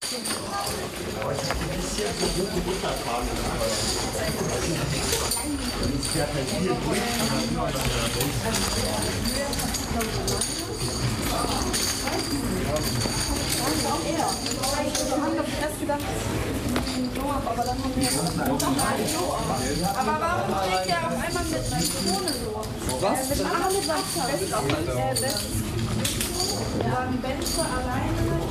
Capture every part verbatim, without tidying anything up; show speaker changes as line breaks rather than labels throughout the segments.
Aber warum trägt er auf einmal mit Zitrone so? Was? Mit Wasser. Mit Wasser. Ja, Benze alleine.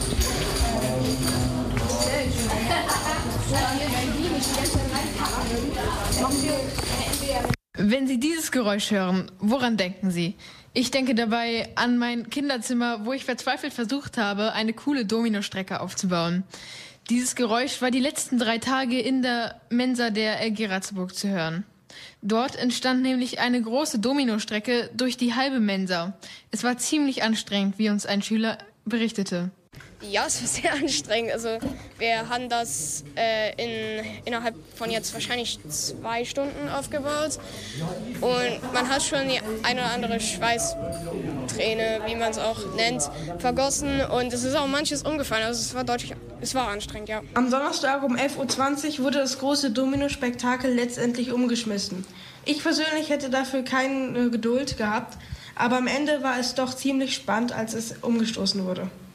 Wenn Sie dieses Geräusch hören, woran denken Sie? Ich denke dabei an mein Kinderzimmer, wo ich verzweifelt versucht habe, eine coole Dominostrecke aufzubauen. Dieses Geräusch war die letzten drei Tage in der Mensa der L G Ratzeburg zu hören. Dort entstand nämlich eine große Dominostrecke durch die halbe Mensa. Es war ziemlich anstrengend, wie uns ein Schüler berichtete.
Ja, es war sehr anstrengend. Also wir haben das äh, in, innerhalb von jetzt wahrscheinlich zwei Stunden aufgebaut. Und man hat schon die eine oder andere Schweißträne, wie man es auch nennt, vergossen. Und es ist auch manches umgefallen. Also es war deutlich, es war anstrengend, ja.
Am Donnerstag um elf Uhr zwanzig wurde das große Domino-Spektakel letztendlich umgeschmissen. Ich persönlich hätte dafür keine Geduld gehabt, aber am Ende war es doch ziemlich spannend, als es umgestoßen wurde.